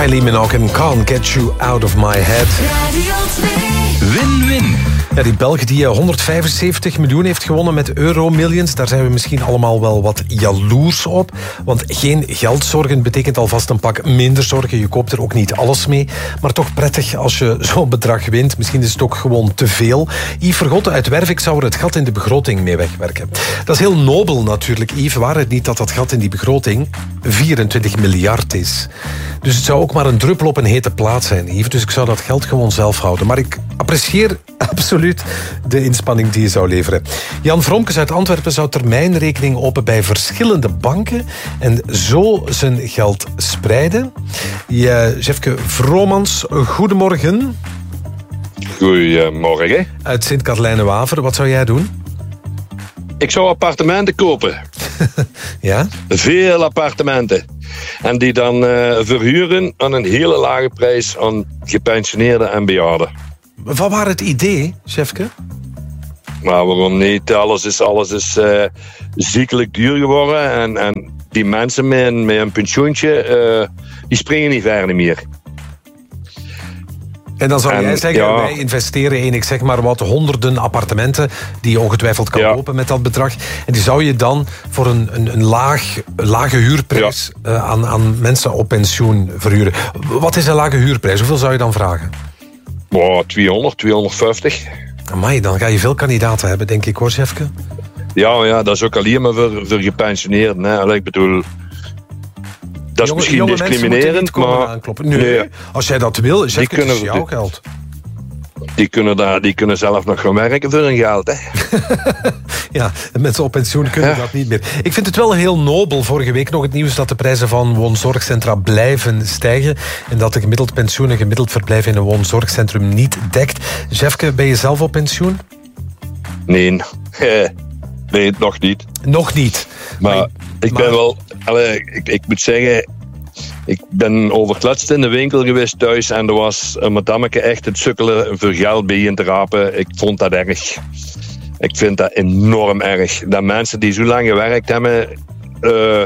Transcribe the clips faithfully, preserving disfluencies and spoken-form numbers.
Kylie Minogue, Can't Get You Out of My Head. Win-win. Ja, die Belg die honderdvijfenzeventig miljoen heeft gewonnen met Euromillions, daar zijn we misschien allemaal wel wat jaloers op. Want geen geldzorgen betekent alvast een pak minder zorgen. Je koopt er ook niet alles mee. Maar toch prettig als je zo'n bedrag wint. Misschien is het ook gewoon te veel. Yves Vergoten uit Wervik zou er het gat in de begroting mee wegwerken. Dat is heel nobel natuurlijk, Yves. Waar het niet dat dat gat in die begroting vierentwintig miljard is. Dus het zou ook maar een druppel op een hete plaat zijn, Yves. Dus ik zou dat geld gewoon zelf houden. Maar ik apprecieer absoluut de inspanning die je zou leveren. Jan Vromkes uit Antwerpen zou termijnrekening open bij verschillende banken en zo zijn geld spreiden. Ja, Jefke Vromans, goedemorgen. Goedemorgen. Uit Sint-Katelijne-Waver, wat zou jij doen? Ik zou appartementen kopen. Ja? Veel appartementen. En die dan uh, verhuren aan een hele lage prijs aan gepensioneerden en bejaarden. Wat was het idee, Jefke? Maar waarom niet? Alles is, alles is uh, ziekelijk duur geworden. En, en die mensen met een, met een pensioentje, uh, die springen niet verder meer. En dan zou en, jij zeggen, ja. wij investeren in, ik zeg maar wat, honderden appartementen die je ongetwijfeld kan ja. kopen met dat bedrag. En die zou je dan voor een, een, een, laag, een lage huurprijs ja. uh, aan, aan mensen op pensioen verhuren. Wat is een lage huurprijs? Hoeveel zou je dan vragen? Oh, tweehonderd, tweehonderdvijftig. Amai, dan ga je veel kandidaten hebben, denk ik hoor, Jefke. Ja, ja, dat is ook alleen maar voor, voor gepensioneerden. Hè. Allee, ik bedoel... Dat is jonge, misschien jonge discriminerend, maar... Aankloppen. Nee, nee, als jij dat wil, Jefke, het is jouw die, geld. Die kunnen, daar, die kunnen zelf nog gaan werken voor hun geld, hè. Ja, mensen op pensioen kunnen ja. dat niet meer. Ik vind het wel heel nobel. Vorige week nog het nieuws dat de prijzen van woonzorgcentra blijven stijgen en dat de gemiddeld pensioen een gemiddeld verblijf in een woonzorgcentrum niet dekt. Jefke, ben je zelf op pensioen? Nee, nee, nog niet. Nog niet. Maar, maar ik maar... ben wel... Allee, ik, ik moet zeggen... Ik ben overkletst in de winkel geweest thuis en er was een madammeke echt het sukkelen voor geld bij in te rapen. Ik vond dat erg. Ik vind dat enorm erg. Dat mensen die zo lang gewerkt hebben... Uh,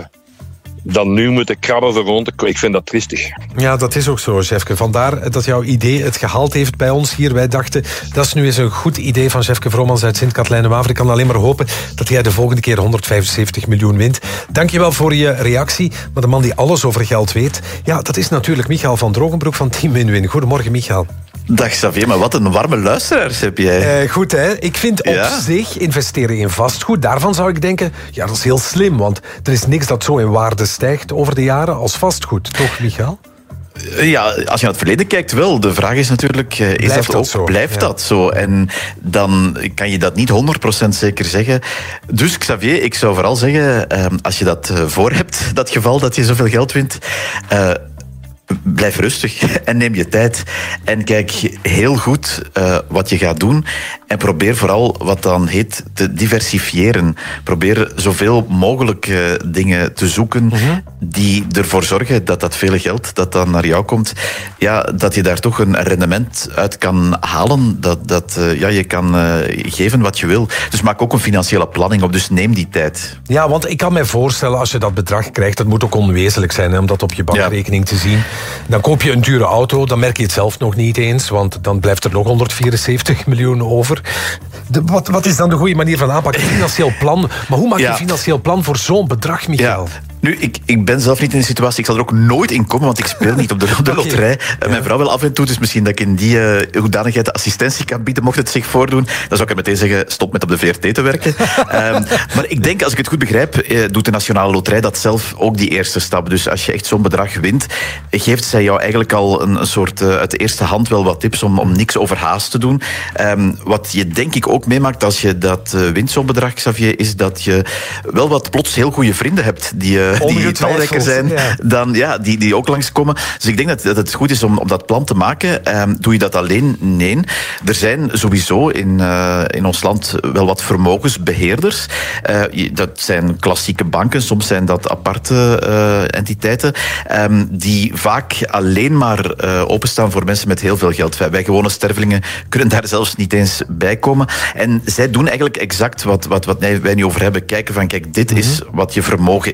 dan nu moeten krabben voor rond. Ik vind dat triestig. Ja, dat is ook zo, Jefke. Vandaar dat jouw idee het gehaald heeft bij ons hier. Wij dachten, dat is nu eens een goed idee van Jefke Vromans uit Sint-Katelijne-Waver. Ik kan alleen maar hopen dat jij de volgende keer honderdvijfenzeventig miljoen wint. Dankjewel voor je reactie. Maar de man die alles over geld weet... Ja, dat is natuurlijk Michael van Drogenbroek van Team Win-Win. Goedemorgen, Michael. Dag Xavier, maar wat een warme luisteraars heb jij. Uh, goed, hè? Ik vind op ja? zich investeren in vastgoed, daarvan zou ik denken... Ja, dat is heel slim, want er is niks dat zo in waarde stijgt over de jaren als vastgoed. Toch, Michael? Ja, als je naar het verleden kijkt wel. De vraag is natuurlijk, is blijft dat, dat ook, zo? Blijft ja. dat zo? En dan kan je dat niet honderd procent zeker zeggen. Dus Xavier, ik zou vooral zeggen, als je dat voor hebt, dat geval dat je zoveel geld wint... Uh, Blijf rustig en neem je tijd. En kijk heel goed uh, wat je gaat doen. En probeer vooral wat dan heet te diversifiëren. Probeer zoveel mogelijk uh, dingen te zoeken mm-hmm. die ervoor zorgen dat dat vele geld dat dan naar jou komt, ja, dat je daar toch een rendement uit kan halen. Dat, dat uh, ja, je kan uh, geven wat je wil. Dus maak ook een financiële planning op. Dus neem die tijd. Ja, want ik kan mij voorstellen als je dat bedrag krijgt, dat moet ook onwezenlijk zijn hè, om dat op je bankrekening ja. te zien. Dan koop je een dure auto, dan merk je het zelf nog niet eens, want dan blijft er nog honderdvierenzeventig miljoen over. De, wat, wat is dan de goede manier van aanpak? Een financieel plan. Maar hoe maak je ja. een financieel plan voor zo'n bedrag, Michael? Ja. Nu, ik, ik ben zelf niet in de situatie, ik zal er ook nooit in komen, want ik speel niet op de, op de okay. loterij. Ja. Mijn vrouw wel af en toe, dus misschien dat ik in die uh, hoedanigheid de assistentie kan bieden, mocht het zich voordoen. Dan zou ik er meteen zeggen, stop met op de V R T te werken. um, maar ik denk, als ik het goed begrijp, uh, doet de Nationale Loterij dat zelf ook die eerste stap. Dus als je echt zo'n bedrag wint, geeft zij jou eigenlijk al een, een soort uh, uit de eerste hand wel wat tips om, om niks overhaast te doen. Um, wat je denk ik ook meemaakt als je dat uh, wint, zo'n bedrag, Xavier, is dat je wel wat plots heel goede vrienden hebt die... Uh, die talrijker zijn, ja. dan, ja, die, die ook langskomen. Dus ik denk dat, dat het goed is om, om dat plan te maken. Um, doe je dat alleen? Nee. Er zijn sowieso in, uh, in ons land wel wat vermogensbeheerders. Uh, dat zijn klassieke banken, soms zijn dat aparte uh, entiteiten, um, die vaak alleen maar uh, openstaan voor mensen met heel veel geld. Wij, wij gewone stervelingen kunnen daar zelfs niet eens bij komen. En zij doen eigenlijk exact wat, wat, wat wij nu over hebben. Kijken van, kijk, dit mm-hmm. is wat je vermogen is op dit moment.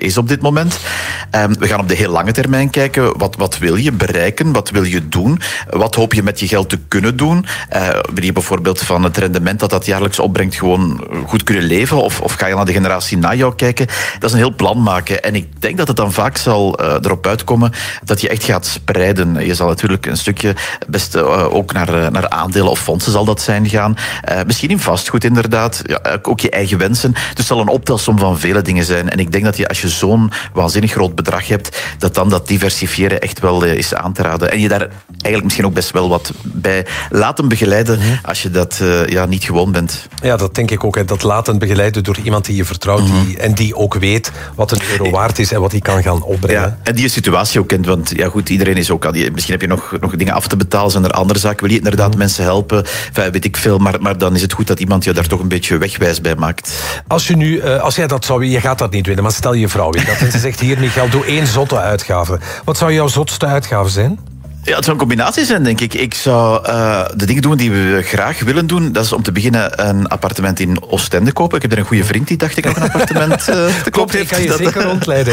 moment. Um, we gaan op de heel lange termijn kijken. Wat, wat wil je bereiken? Wat wil je doen? Wat hoop je met je geld te kunnen doen? Uh, wil je bijvoorbeeld van het rendement dat dat jaarlijks opbrengt gewoon goed kunnen leven? Of, of ga je naar de generatie na jou kijken? Dat is een heel plan maken. En ik denk dat het dan vaak zal uh, erop uitkomen dat je echt gaat spreiden. Je zal natuurlijk een stukje best uh, ook naar, uh, naar aandelen of fondsen zal dat zijn gaan. Uh, misschien in vastgoed inderdaad. Ja, ook je eigen wensen. Dus het zal een optelsom van vele dingen zijn. En ik denk dat je, als je zo'n waanzinnig groot bedrag hebt, dat dan dat diversifiëren echt wel uh, is aan te raden. En je daar eigenlijk misschien ook best wel wat bij laten begeleiden als je dat uh, ja, niet gewoon bent. Ja, dat denk ik ook. Hè. Dat laten begeleiden door iemand die je vertrouwt mm-hmm. die, en die ook weet wat een euro waard is en wat die kan gaan opbrengen. Ja, en die je situatie ook kent. Want ja, goed, iedereen is ook... Misschien heb je nog, nog dingen af te betalen, zijn er andere zaken. Wil je inderdaad mm-hmm. mensen helpen? Enfin, weet ik veel. Maar, maar dan is het goed dat iemand je daar toch een beetje wegwijs bij maakt. Als, je nu, uh, als jij dat zou... Je gaat dat niet winnen, maar stel je vrouw weet dat. En ze zegt hier, Michael, doe één zotte uitgave. Wat zou jouw zotste uitgave zijn? Ja, het zou een combinatie zijn, denk ik. Ik zou uh, de dingen doen die we graag willen doen. Dat is om te beginnen een appartement in Oostende kopen. Ik heb er een goede vriend die dacht ik nog een appartement uh, te kopen heeft. Ik kan je dat, zeker rondleiden.